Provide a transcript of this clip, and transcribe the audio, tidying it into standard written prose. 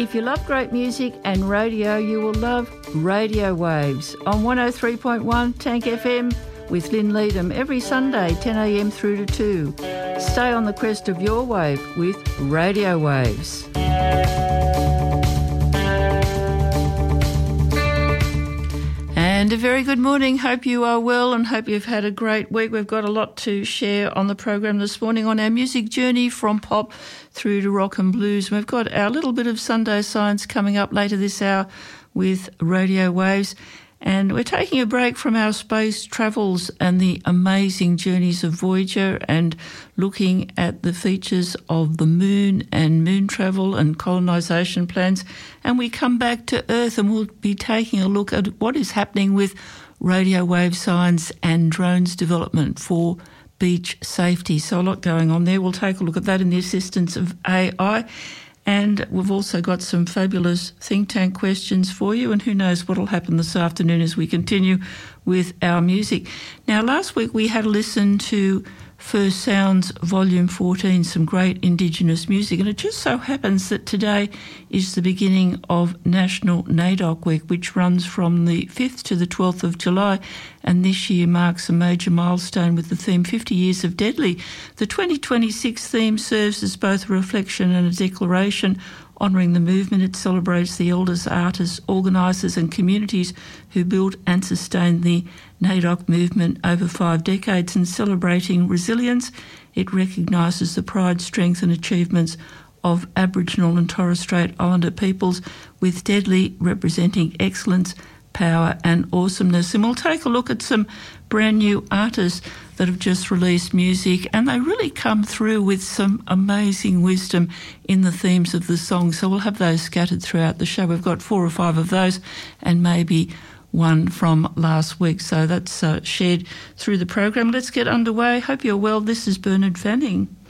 If you love great music and radio, you will love Radio Waves on 103.1 Tank FM with Lynn Leadham every Sunday 10 a.m. through to 2. Stay on the crest of your wave with Radio Waves. And a very good morning. Hope you are well and hope you've had a great week. We've got a lot to share on the program this morning on our music journey from pop through to rock and blues. We've got our little bit of Sunday Science coming up later this hour with Radio Waves. And we're taking a break from our space travels and the amazing journeys of Voyager and looking at the features of the moon and moon travel and colonisation plans. And we come back to Earth and we'll be taking a look at what is happening with radio wave science and drones development for beach safety. So a lot going on there. We'll take a look at that in the assistance of AI. And we've also got some fabulous think tank questions for you, and who knows what will happen this afternoon as we continue with our music. Now, last week we had a listen to First Sounds Volume 14, some great Indigenous music, and it just so happens that today is the beginning of National NAIDOC Week, which runs from the 5th to the 12th of July, and this year marks a major milestone with the theme 50 Years of Deadly. The 2026 theme serves as both a reflection and a declaration honouring the movement. It celebrates the elders, artists, organisers and communities who built and sustained the NAIDOC movement over 5 decades, and celebrating resilience. It recognises the pride, strength and achievements of Aboriginal and Torres Strait Islander peoples, with Deadly representing excellence, power and awesomeness. And we'll take a look at some brand new artists that have just released music, and they really come through with some amazing wisdom in the themes of the song. So we'll have those scattered throughout the show. We've got 4 or 5 of those and maybe one from last week. So that's shared through the program. Let's get underway. Hope you're well. This is Bernard Fanning.